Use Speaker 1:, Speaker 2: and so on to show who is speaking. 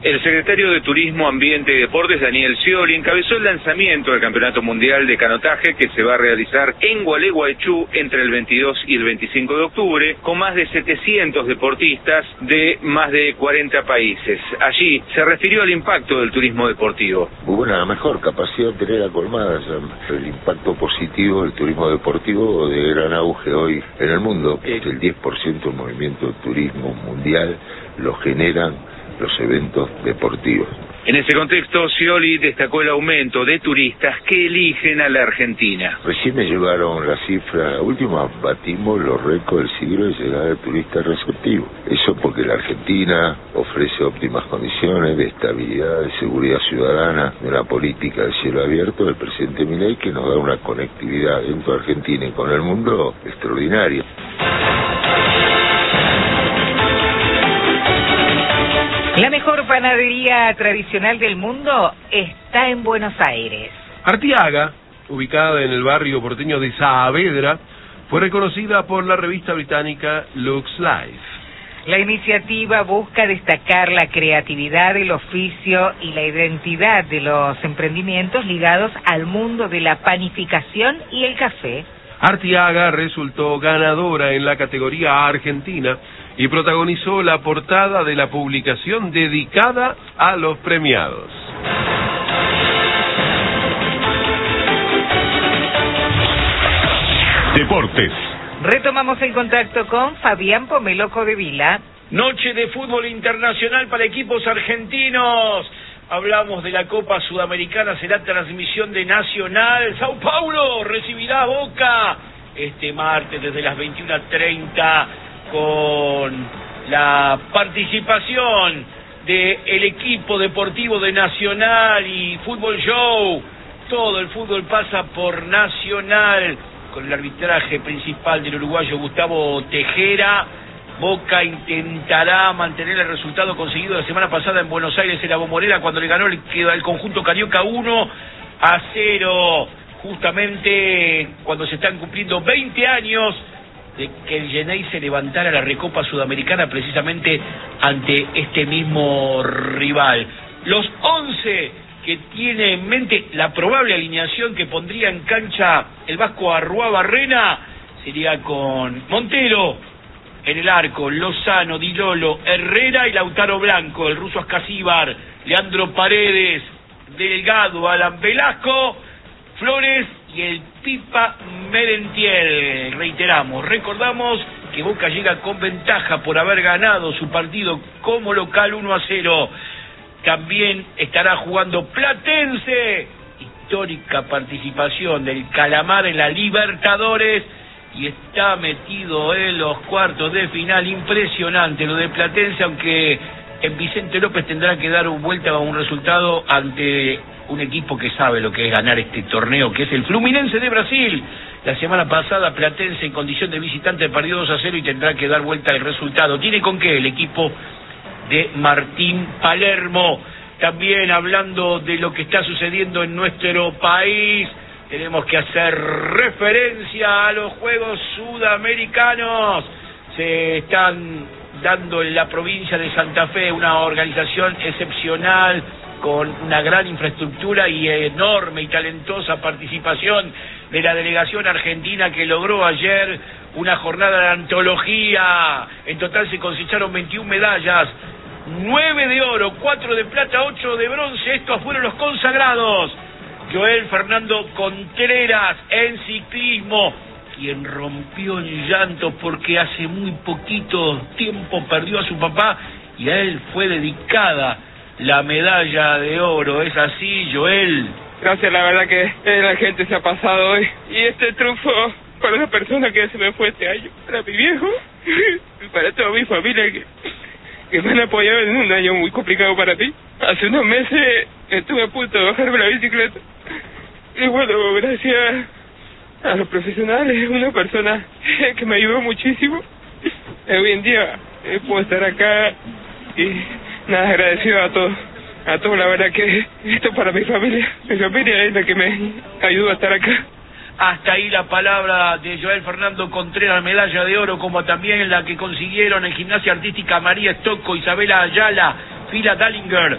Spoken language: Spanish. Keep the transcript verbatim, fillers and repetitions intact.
Speaker 1: El secretario de Turismo, Ambiente y Deportes, Daniel Scioli, encabezó el lanzamiento del Campeonato Mundial de Canotaje que se va a realizar en Gualeguaychú entre el veintidós y el veinticinco de octubre, con más de setecientos deportistas de más de cuarenta países. Allí se refirió al impacto del turismo deportivo.
Speaker 2: Hubo una mejor capacidad hotelera colmada, el impacto positivo del turismo deportivo de gran auge hoy en el mundo. El diez por ciento del movimiento de turismo mundial lo generan los eventos deportivos.
Speaker 1: En ese contexto, Scioli destacó el aumento de turistas que eligen a la Argentina.
Speaker 2: Recién me llevaron la cifra, la última batimos los récords del siglo de llegada de turistas receptivos. Eso porque la Argentina ofrece óptimas condiciones de estabilidad, de seguridad ciudadana, de una política de cielo abierto del presidente Milei que nos da una conectividad dentro de Argentina y con el mundo extraordinaria.
Speaker 3: La mejor panadería tradicional del mundo está en Buenos Aires.
Speaker 4: Artiaga, ubicada en el barrio porteño de Saavedra, fue reconocida por la revista británica Lux Life.
Speaker 3: La iniciativa busca destacar la creatividad del oficio y la identidad de los emprendimientos ligados al mundo de la panificación y el café.
Speaker 4: Artiaga resultó ganadora en la categoría argentina y protagonizó la portada de la publicación dedicada a los premiados.
Speaker 5: Deportes.
Speaker 3: Retomamos el contacto con Fabián Pomeloco de Vila.
Speaker 6: Noche de fútbol internacional para equipos argentinos. Hablamos de la Copa Sudamericana, será transmisión de Nacional. Sao Paulo recibirá a Boca este martes desde las veintiuna treinta con la participación del equipo deportivo de Nacional y Fútbol Show. Todo el fútbol pasa por Nacional con el arbitraje principal del uruguayo Gustavo Tejera. Boca intentará mantener el resultado conseguido la semana pasada en Buenos Aires en la Bombonera cuando le ganó el, el conjunto carioca uno a cero, justamente cuando se están cumpliendo veinte años de que el Genei se levantara la Recopa Sudamericana precisamente ante este mismo rival. Los once que tiene en mente la probable alineación que pondría en cancha el vasco Arruabarrena sería con Montero en el arco, Lozano, Di Lolo, Herrera y Lautaro Blanco, el ruso Ascasíbar, Leandro Paredes, Delgado, Alan Velasco, Flores y el Pipa Merentiel. Reiteramos, recordamos que Boca llega con ventaja por haber ganado su partido como local uno a cero. También estará jugando Platense, histórica participación del Calamar en la Libertadores, y está metido en los cuartos de final. Impresionante lo de Platense, aunque en Vicente López tendrá que dar vuelta a un resultado ante un equipo que sabe lo que es ganar este torneo, que es el Fluminense de Brasil. La semana pasada Platense en condición de visitante perdió dos a cero y tendrá que dar vuelta el resultado. ¿Tiene con qué el equipo de Martín Palermo? También hablando de lo que está sucediendo en nuestro país, tenemos que hacer referencia a los Juegos Sudamericanos. Se están dando en la provincia de Santa Fe una organización excepcional con una gran infraestructura y enorme y talentosa participación de la delegación argentina que logró ayer una jornada de antología. En total se cosecharon veintiuna medallas, nueve de oro, cuatro de plata, ocho de bronce. Estos fueron los consagrados. Joel Fernando Contreras en ciclismo, quien rompió en llanto porque hace muy poquito tiempo perdió a su papá y a él fue dedicada la medalla de oro. ¿Es así, Joel?
Speaker 7: Gracias, la verdad que la gente se ha pasado hoy. Y este triunfo para la persona que se me fue este año, para mi viejo, para toda mi familia que, que me han apoyado en un año muy complicado para mí. Hace unos meses estuve a punto de bajarme la bicicleta. Y bueno, gracias a los profesionales, una persona que me ayudó muchísimo. Hoy en día eh, puedo estar acá y nada, agradecido a todos. A todos, la verdad que esto es para mi familia. Mi familia es la que me ayudó a estar acá.
Speaker 6: Hasta ahí la palabra de Joel Fernando Contreras, medalla de oro, como también la que consiguieron en gimnasia artística María Stocco, Isabela Ayala, Fila Dallinger,